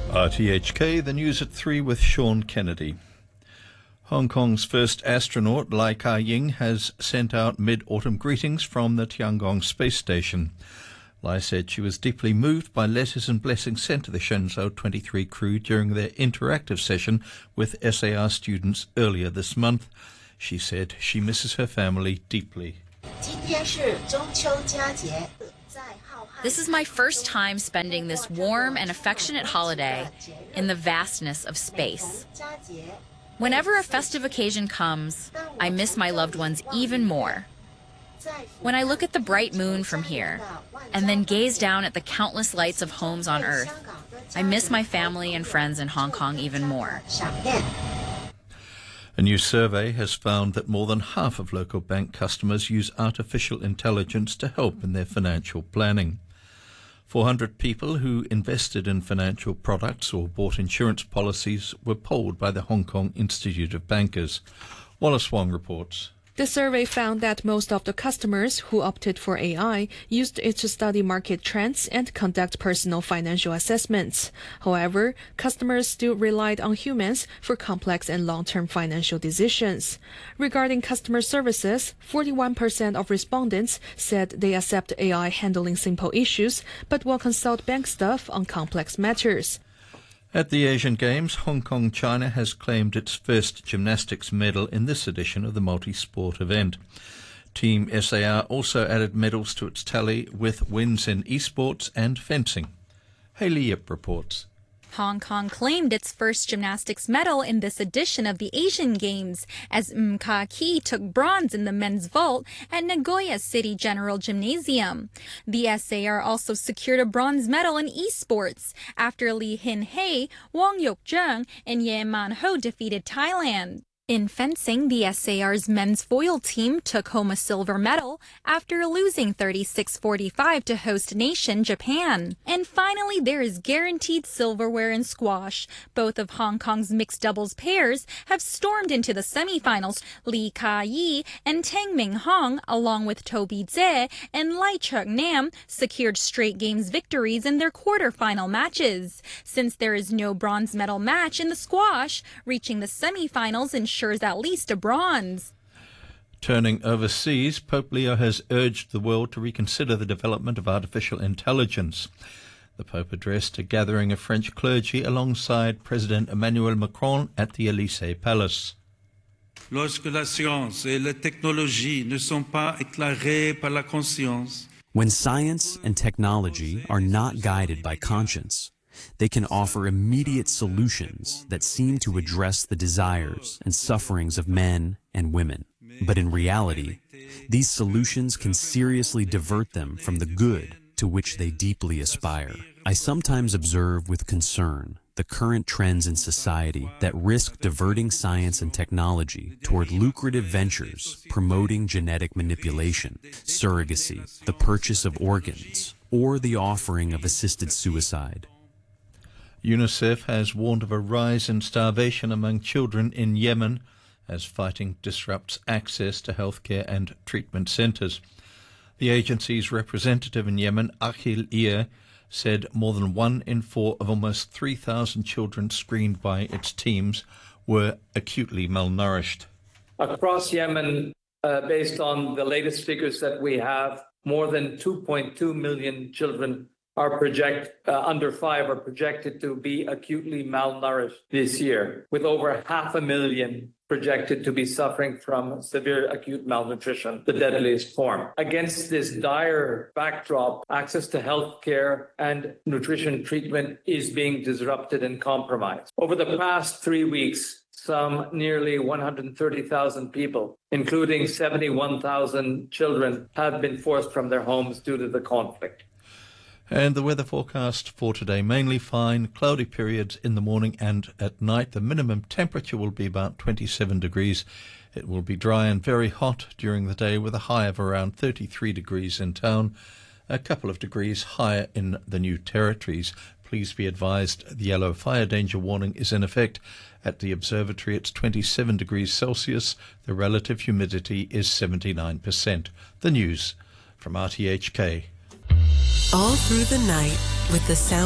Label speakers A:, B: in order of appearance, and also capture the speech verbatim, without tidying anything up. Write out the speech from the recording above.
A: R T H K, the news at three with Sean Kennedy. Hong Kong's first astronaut, Lai Ka-ying, has sent out mid-autumn greetings from the Tiangong space station. Lai said she was deeply moved by letters and blessings sent to the Shenzhou twenty-three crew during their interactive session with S A R students earlier this month. She said she misses her family deeply.
B: This is my first time spending this warm and affectionate holiday in the vastness of space. Whenever a festive occasion comes, I miss my loved ones even more. When I look at the bright moon from here, and then gaze down at the countless lights of homes on Earth, I miss my family and friends in Hong Kong even more.
A: A new survey has found that more than half of local bank customers use artificial intelligence to help in their financial planning. four hundred people who invested in financial products or bought insurance policies were polled by the Hong Kong Institute of Bankers. Wallace Wong reports.
C: The survey found that most of the customers who opted for A I used it to study market trends and conduct personal financial assessments. However, customers still relied on humans for complex and long-term financial decisions. Regarding customer services, forty-one percent of respondents said they accept A I handling simple issues, but will consult bank staff on complex matters.
A: At the Asian Games, Hong Kong, China has claimed its first gymnastics medal in this edition of the multi-sport event. Team S A R also added medals to its tally with wins in esports and fencing. Hayley Yip reports.
D: Hong Kong claimed its first gymnastics medal in this edition of the Asian Games as M. Ka-ki took bronze in the men's vault at Nagoya City General Gymnasium. The S A R also secured a bronze medal in esports after Lee Hin-hei, Wong Yok-jung, and Ye Man-ho defeated Thailand. In fencing, the S A R's men's foil team took home a silver medal after losing thirty-six forty-five to host nation Japan. And finally, there is guaranteed silverware in squash. Both of Hong Kong's mixed doubles pairs have stormed into the semifinals. Lee Ka-yi and Tang Ming-hong, along with Toby Tse and Lai Chuk-nam, secured straight games victories in their quarterfinal matches. Since there is no bronze medal match in the squash, reaching the semifinals ensures at least a bronze.
A: Turning overseas, Pope Leo has urged the world to reconsider the development of artificial intelligence. The Pope addressed a gathering of French clergy alongside President Emmanuel Macron at the Élysée Palace.
E: Lorsque la science et la technologie ne sont pas éclairées par la conscience.
F: When science and technology are not guided by conscience, they can offer immediate solutions that seem to address the desires and sufferings of men and women. But in reality, these solutions can seriously divert them from the good to which they deeply aspire. I sometimes observe with concern the current trends in society that risk diverting science and technology toward lucrative ventures promoting genetic manipulation, surrogacy, the purchase of organs, or the offering of assisted suicide.
A: UNICEF has warned of a rise in starvation among children in Yemen as fighting disrupts access to healthcare and treatment centres. The agency's representative in Yemen, Akhil Ear, said more than one in four of almost three thousand children screened by its teams were acutely malnourished.
G: Across Yemen, uh, based on the latest figures that we have, more than two point two million children are project uh, under five are projected to be acutely malnourished this year, with over half a million projected to be suffering from severe acute malnutrition, the deadliest form. Against this dire backdrop, access to health care and nutrition treatment is being disrupted and compromised. Over the past three weeks, some nearly one hundred thirty thousand people, including seventy-one thousand children, have been forced from their homes due to the conflict.
A: And the weather forecast for today, mainly fine, cloudy periods in the morning and at night. The minimum temperature will be about twenty-seven degrees. It will be dry and very hot during the day with a high of around thirty-three degrees in town, a couple of degrees higher in the New Territories. Please be advised the yellow fire danger warning is in effect. At the observatory, it's twenty-seven degrees Celsius. The relative humidity is seventy-nine percent. The news from R T H K.
H: All through the night with the sound